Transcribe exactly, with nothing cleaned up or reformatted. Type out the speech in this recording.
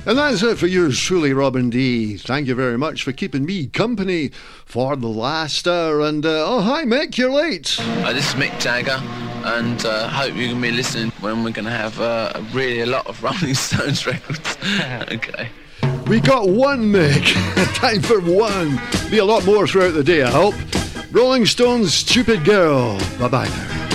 And that's it for yours truly, Robin D. Thank you very much for keeping me company for the last hour. And, uh, oh, hi, Mick, you're late. Uh, this is Mick Jagger, and uh, hope you're going to be listening when we're going to have uh, really a lot of Rolling Stones records. Okay. We got one, Mick. Time for one. Be a lot more throughout the day, I hope. Rolling Stones, Stupid Girl. Bye-bye now.